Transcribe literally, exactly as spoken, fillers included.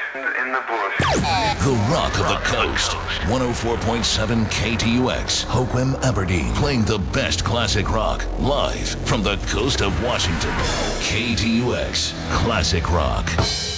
in the bush. The Rock of the Coast. one oh four point seven K T U X, Hoquiam, Aberdeen. Playing the best classic rock live from the coast of Washington. K T U X Classic Rock.